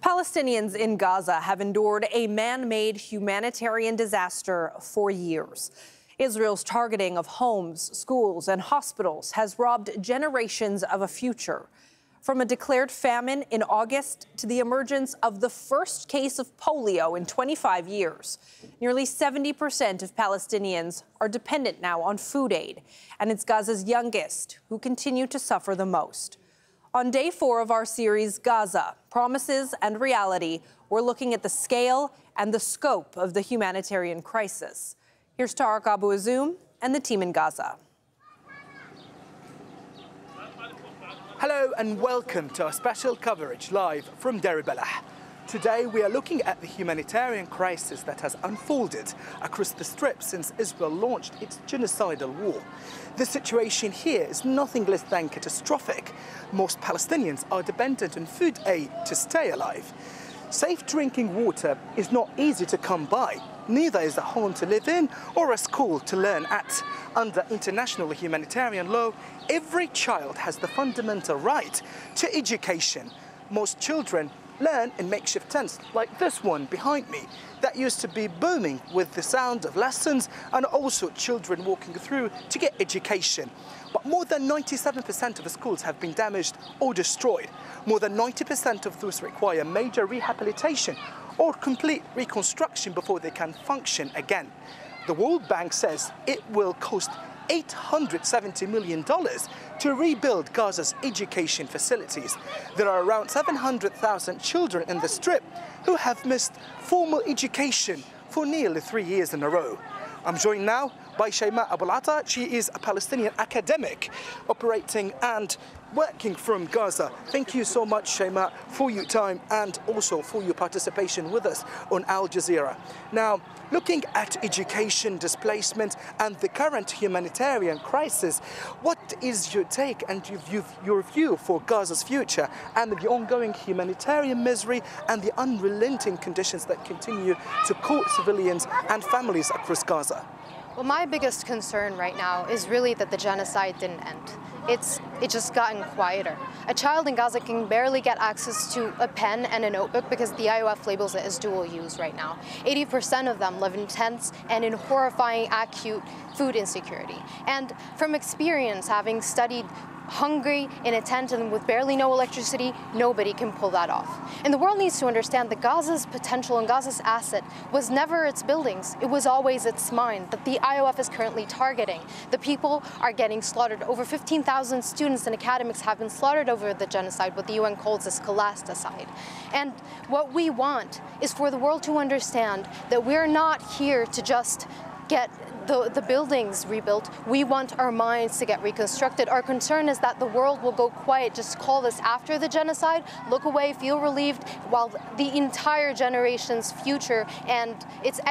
Palestinians in Gaza have endured a man-made humanitarian disaster for years. Israel's targeting of homes, schools, and hospitals has robbed generations of a future. From a declared famine in August to the emergence of the first case of polio in 25 years, nearly 70% of Palestinians are dependent now on food aid, and it's Gaza's youngest who continue to suffer the most. On day 4 of our series, Gaza, Promises and Reality, we're looking at the scale and the scope of the humanitarian crisis. Here's Tariq Abu Azoum and the team in Gaza. Hello and welcome to our special coverage live from Deir al-Balah. Today we are looking at the humanitarian crisis that has unfolded across the Strip since Israel launched its genocidal war. The situation here is nothing less than catastrophic. Most Palestinians are dependent on food aid to stay alive. Safe drinking water is not easy to come by. Neither is a home to live in or a school to learn at. Under international humanitarian law, every child has the fundamental right to education. Most children learn in makeshift tents like this one behind me that used to be booming with the sound of lessons and also children walking through to get education. But more than 97% of the schools have been damaged or destroyed. More than 90% of those require major rehabilitation or complete reconstruction before they can function again. The World Bank says it will cost $870 million to rebuild Gaza's education facilities. There are around 700,000 children in the Strip who have missed formal education for nearly 3 years in a row. I'm joined now by Shayma Abu Al-Ata. She is a Palestinian academic operating and working from Gaza. Thank you so much, Shayma, for your time and also for your participation with us on Al Jazeera. Now, looking at education, displacement and the current humanitarian crisis, what is your take and your view for Gaza's future and the ongoing humanitarian misery and the unrelenting conditions that continue to court civilians and families across Gaza? Well, my biggest concern right now is really that the genocide didn't end. It's just gotten quieter. A child in Gaza can barely get access to a pen and a notebook because the IOF labels it as dual use right now. 80% of them live in tents and in horrifying acute food insecurity. And from experience, having studied hungry in a tent and with barely no electricity, nobody can pull that off. And the world needs to understand that Gaza's potential and Gaza's asset was never its buildings, it was always its mind that the IOF is currently targeting. The people are getting slaughtered. Over 15,000 students and academics have been slaughtered over the genocide, what the UN calls Scholasticide. And what we want is for the world to understand that we're not here to just get the buildings rebuilt. We want our minds to get reconstructed. Our concern is that the world will go quiet, just call this after the genocide, look away, feel relieved, while the entire generation's future and its